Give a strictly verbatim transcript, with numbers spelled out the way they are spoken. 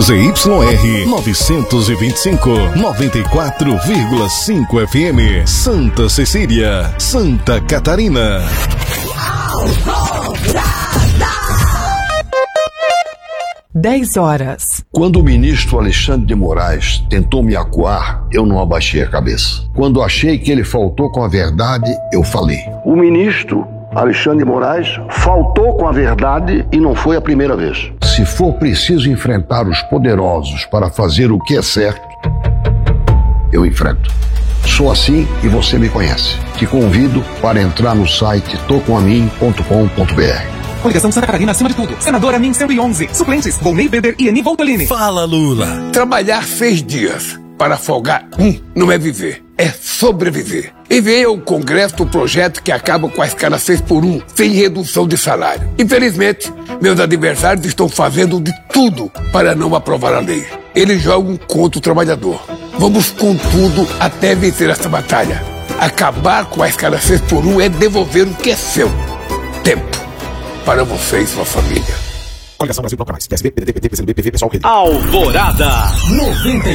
Z Y R novecentos e vinte e cinco, noventa e quatro vírgula cinco F M, Santa Cecília, Santa Catarina. dez horas. Quando o ministro Alexandre de Moraes tentou me acuar, eu não abaixei a cabeça. Quando achei que ele faltou com a verdade, eu falei. O ministro Alexandre de Moraes faltou com a verdade e não foi a primeira vez. Se for preciso enfrentar os poderosos para fazer o que é certo, eu enfrento. Sou assim e você me conhece. Te convido para entrar no site tô com a mim ponto com ponto b r. Coligação Santa Catarina acima de tudo. Senadora Min cento e onze. Suplentes: Volney Weber e Eni Voltolini. Fala, Lula. Trabalhar seis dias para folgar um não é viver, é sobreviver. Enviei ao Congresso o projeto que acaba com a escala seis por um, sem redução de salário. Infelizmente, meus adversários estão fazendo de tudo para não aprovar a lei. Eles jogam contra o trabalhador. Vamos com tudo até vencer essa batalha. Acabar com a escala seis por um é devolver o que é seu. Tempo. Para você e sua família. Coligação Brasil Bloco Mais. P S B, P D T, P T, P C do B, P V, Pessoal, Rede. Alvorada noventa